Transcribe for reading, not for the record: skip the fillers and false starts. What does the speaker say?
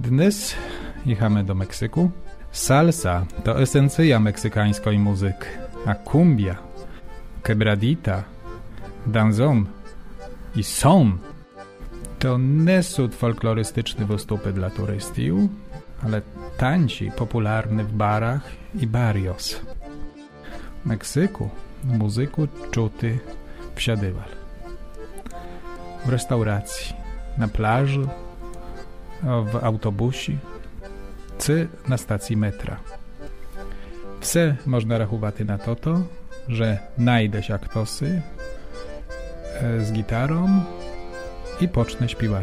Dnes jechamy do Meksyku. Salsa to esencja meksykańskiej muzyki, a cumbia, quebradita, danzón i son to nie są folklorystyczne występy dla turystów, ale tańci popularne w barach i barrios. W Meksyku muzyku czuty wsiadywal. W restauracji, na plaży, w autobusie czy na stacji metra. Все można rachувати na to, że najdę się ktoś z gitarą i poczne śpiewać.